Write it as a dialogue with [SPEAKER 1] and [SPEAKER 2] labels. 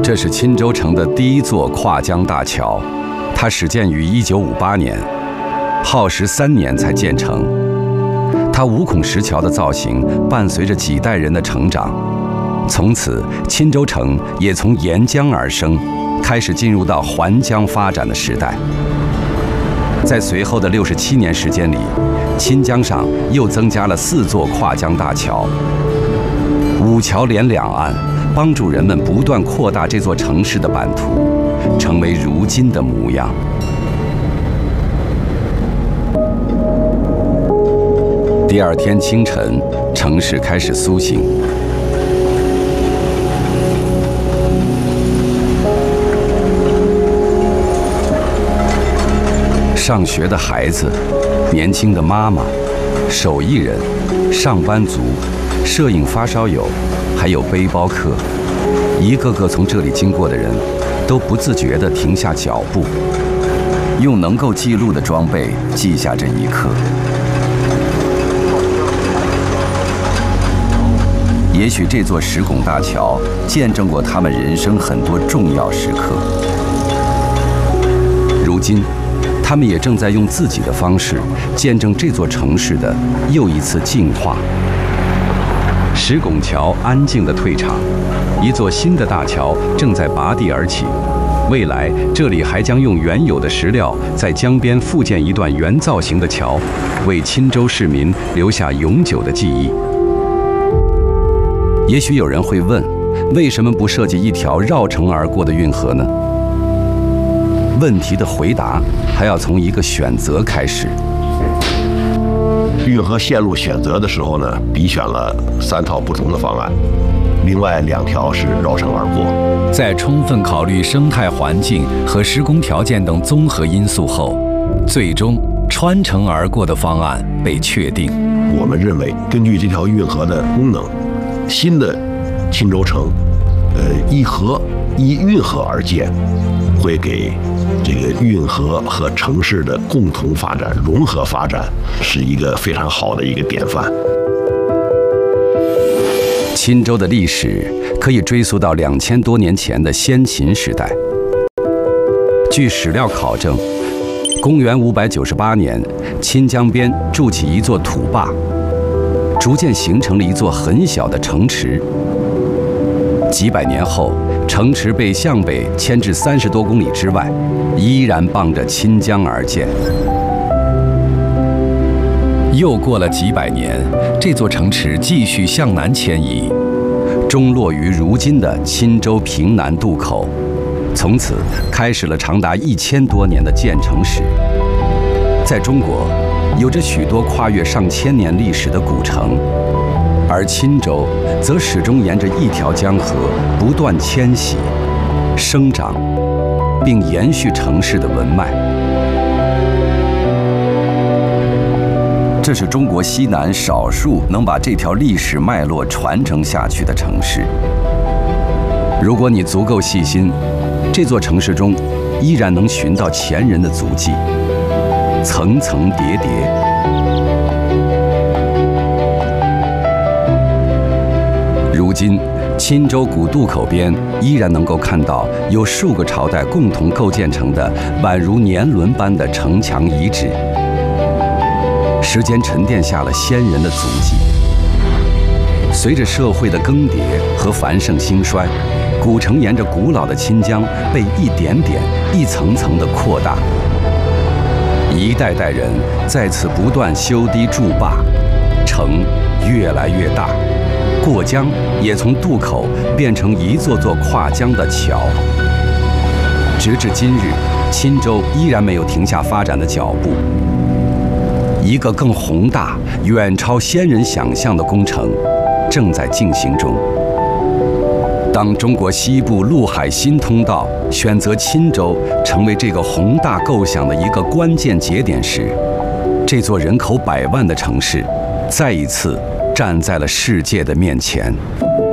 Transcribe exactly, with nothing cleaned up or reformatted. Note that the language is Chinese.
[SPEAKER 1] 这是钦州城的第一座跨江大桥，它始建于一九五八年，耗时三年才建成。它五孔石桥的造型伴随着几代人的成长，从此钦州城也从沿江而生，开始进入到环江发展的时代。在随后的六十七年时间里，钦江上又增加了四座跨江大桥，五桥连两岸，帮助人们不断扩大这座城市的版图，成为如今的模样。第二天清晨，城市开始苏醒。上学的孩子，年轻的妈妈，手艺人，上班族，摄影发烧友，还有背包客，一个个从这里经过的人，都不自觉地停下脚步，用能够记录的装备记下这一刻。也许这座石拱大桥见证过他们人生很多重要时刻。如今，他们也正在用自己的方式见证这座城市的又一次进化。石拱桥安静地退场，一座新的大桥正在拔地而起。未来，这里还将用原有的石料在江边复建一段原造型的桥，为钦州市民留下永久的记忆。也许有人会问，为什么不设计一条绕城而过的运河呢？问题的回答还要从一个选择开始。
[SPEAKER 2] 运河线路选择的时候呢，比选了三套不同的方案，另外两条是绕城而过。
[SPEAKER 1] 在充分考虑生态环境和施工条件等综合因素后，最终穿城而过的方案被确定。
[SPEAKER 2] 我们认为，根据这条运河的功能，新的钦州城，呃，依河依运河而建，会给这个运河和城市的共同发展、融合发展，是一个非常好的一个典范。
[SPEAKER 1] 钦州的历史可以追溯到两千多年前的先秦时代。据史料考证，公元五百九十八年，钦江边筑起一座土坝，逐渐形成了一座很小的城池。几百年后，城池被向北迁至三十多公里之外，依然傍着钦江而建。又过了几百年，这座城池继续向南迁移，终落于如今的钦州平南渡口。从此开始了长达一千多年的建城史。在中国，有着许多跨越上千年历史的古城，而钦州则始终沿着一条江河不断迁徙、生长，并延续城市的文脉。这是中国西南少数能把这条历史脉络传承下去的城市。如果你足够细心，这座城市中依然能寻到前人的足迹，层层叠叠。如今，钦州古渡口边依然能够看到有数个朝代共同构建成的宛如年轮般的城墙遗址。时间沉淀下了先人的足迹。随着社会的更迭和繁盛兴衰，古城沿着古老的钦江被一点点、一层层地扩大。一代代人在此不断修堤筑坝，城越来越大，过江也从渡口变成一座座跨江的桥。直至今日，钦州依然没有停下发展的脚步。一个更宏大、远超先人想象的工程正在进行中。当中国西部陆海新通道选择钦州成为这个宏大构想的一个关键节点时，这座人口百万的城市再一次站在了世界的面前。